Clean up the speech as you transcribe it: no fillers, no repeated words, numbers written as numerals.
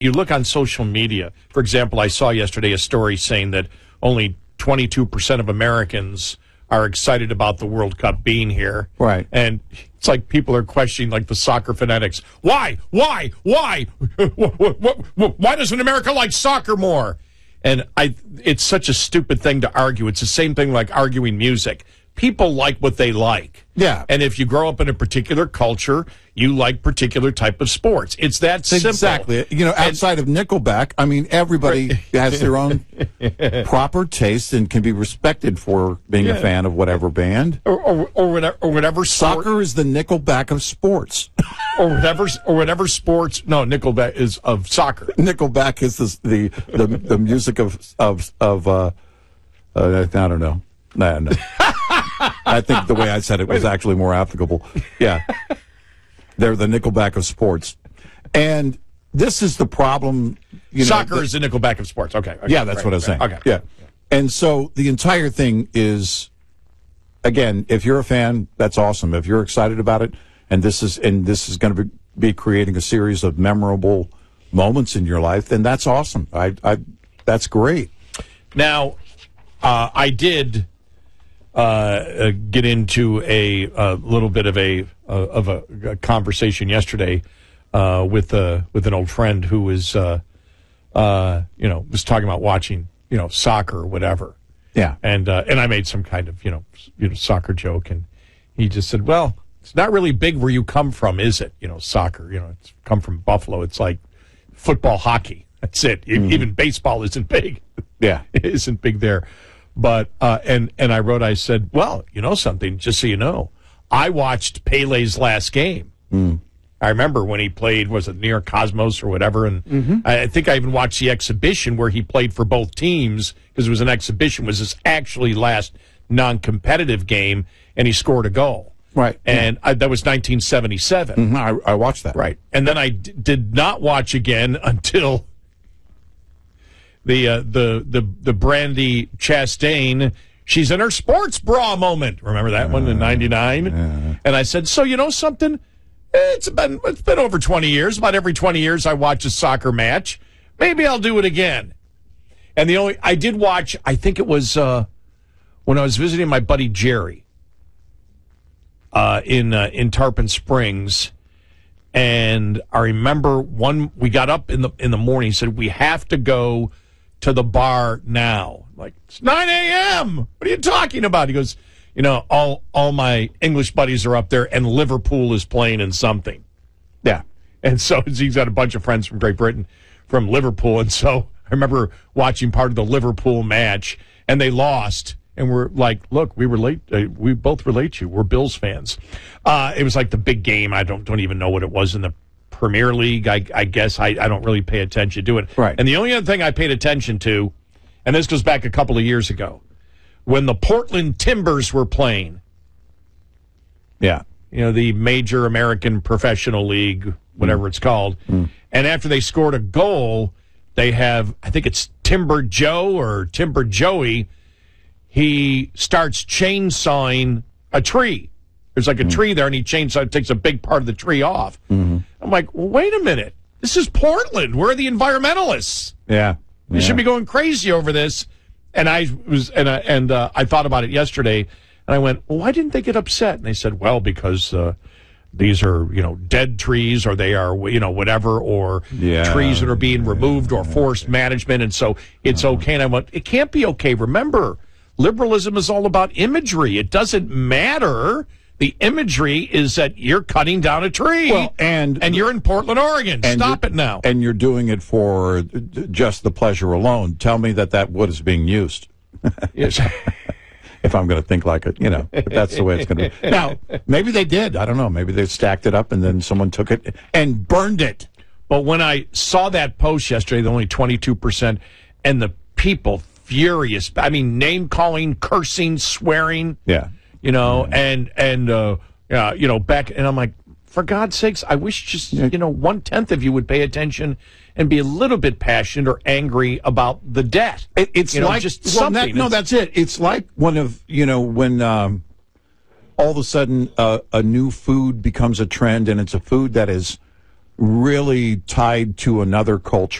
You look on social media. For example, I saw yesterday a story saying that only 22% of Americans are excited about the World Cup being here. Right. And it's like people are questioning, like, the soccer fanatics. Why? Why? Why doesn't America like soccer more? And it's such a stupid thing to argue. It's the same thing like arguing music. People like what they like. Yeah. And if you grow up in a particular culture, you like particular type of sports. It's that simple. Exactly. You know, outside of Nickelback, I mean, everybody has their own proper taste and can be respected for being a fan of whatever band. Or whatever Soccer is the Nickelback of sports. or whatever sports. No, Nickelback is of soccer. Nickelback is the music of I don't know. No. I think the way I said it was actually more applicable. Yeah. They're the Nickelback of sports. And this is the problem. Soccer is the Nickelback of sports. Okay. Yeah, that's what I was saying. Okay. Yeah. And so the entire thing is, again, if you're a fan, that's awesome. If you're excited about it, and this is going to be creating a series of memorable moments in your life, then that's awesome. That's great. Now, I did get into a little bit of a conversation yesterday with an old friend who was was talking about watching soccer or whatever. Yeah. And I made some kind of soccer joke, and he just said, "Well, it's not really big where you come from, is it? Soccer. It's come from Buffalo. It's like football, hockey. That's it. Mm-hmm. Even baseball isn't big. Yeah, it isn't big there." But and I wrote, I said, well, something, just so you know, I watched Pele's last game. I remember when he played, was it near Cosmos or whatever, and I think I even watched the exhibition where he played for both teams, because it was an exhibition, was his actually last non-competitive game, and he scored a goal. Right. And that was 1977. I watched that. Right. And then I did not watch again until the Brandy Chastain, she's in her sports bra moment. Remember that one in '99? Yeah. And I said, so something? It's been over 20 years. About every 20 years I watch a soccer match. Maybe I'll do it again. And I did watch, I think it was when I was visiting my buddy Jerry in Tarpon Springs. And I remember we got up in the morning, he said, we have to go to the bar now. I'm like, it's 9 a.m. What are you talking about? He goes, all my English buddies are up there, and Liverpool is playing in something. Yeah. And so he's got a bunch of friends from Great Britain, from Liverpool. And so I remember watching part of the Liverpool match, and they lost. And we're like, look, we relate. We both relate to you. We're Bills fans. It was like the big game. I don't even know what it was in the Premier League. I guess I don't really pay attention to it. Right. And the only other thing I paid attention to, and this goes back a couple of years ago, when the Portland Timbers were playing. Yeah. The major American professional league, whatever it's called. And after they scored a goal, they have, I think it's Timber Joe or Timber Joey, he starts chainsawing a tree. There's like a tree there, and he takes a big part of the tree off. I'm like, well, wait a minute. This is Portland. We're the environmentalists. Yeah. We should be going crazy over this. And I thought about it yesterday, and I went, well, why didn't they get upset? And they said, well, because these are, dead trees, or they are, whatever, or trees that are being removed, or forced management, and so it's okay. And I went, it can't be okay. Remember, liberalism is all about imagery. It doesn't matter. The imagery is that you're cutting down a tree, and you're in Portland, Oregon. Stop it now. And you're doing it for just the pleasure alone. Tell me that wood is being used. Yes. If I'm going to think like it, if that's the way it's going to be. Now, maybe they did. I don't know. Maybe they stacked it up, and then someone took it and burned it. But when I saw that post yesterday, the only 22%, and the people furious. I mean, name-calling, cursing, swearing. Yeah. Back, and I'm like, for God's sakes, I wish just, 1/10 of you would pay attention and be a little bit passionate or angry about the debt. It's like just something. That's it. It's like when all of a sudden a new food becomes a trend, and it's a food that is really tied to another culture.